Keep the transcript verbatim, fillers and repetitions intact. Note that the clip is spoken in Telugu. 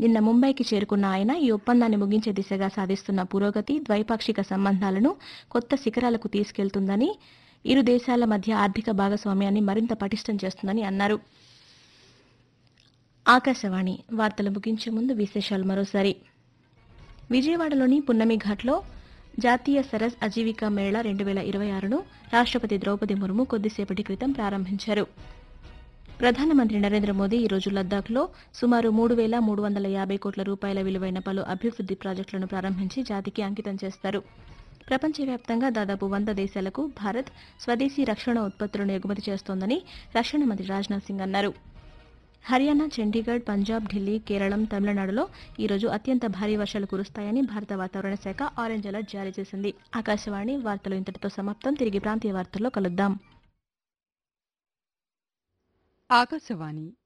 నిన్న ముంబైకి చేరుకున్న ఆయన ఈ ఒప్పందాన్ని ముగించే దిశగా సాధిస్తున్న పురోగతి ద్వైపాక్షిక సంబంధాలను కొత్త శిఖరాలకు తీసుకెళ్తుందని, ఇరు దేశాల మధ్య ఆర్థిక భాగస్వామ్యాన్ని మరింత పటిష్టం చేస్తుందని అన్నారు. ఆకాశవాణి వార్తలు ముగించే ముందు విశేషాలు మరోసారి. విజయవాడలోని పున్నమి ఘాట్లో జాతీయ సరస్ అజీవికా మేళా రెండు వేల ఇరవై ఆరును రాష్ట్రపతి ద్రౌపది ముర్ము కొద్దిసేపటి క్రితం ప్రారంభించారు. ప్రధానమంత్రి నరేంద్ర మోదీ ఈరోజు లద్దాఖ్లో సుమారు మూడు వేల మూడు వందల యాభై కోట్ల రూపాయల విలువైన పలు అభివృద్ది ప్రాజెక్టులను ప్రారంభించి జాతికి అంకితం చేస్తారు. ప్రపంచవ్యాప్తంగా దాదాపు వంద దేశాలకు భారత్ స్వదేశీ రక్షణ ఉత్పత్తులను ఎగుమతి చేస్తోందని రక్షణ మంత్రి రాజ్నాథ్ సింగ్ అన్నారు. హర్యానా, చండీగఢ్, పంజాబ్, ఢిల్లీ, కేరళం, తమిళనాడులో ఈరోజు అత్యంత భారీ వర్షాలు కురుస్తాయని భారత వాతావరణ శాఖ ఆరెంజ్ అలర్ట్ జారీ చేసింది. ఆకాశవాణి వార్తలు ఇంతటితో సమాప్తం. తిరిగి ప్రాంతీయ వార్తల్లో కలుద్దాం. ఆకాశవాణి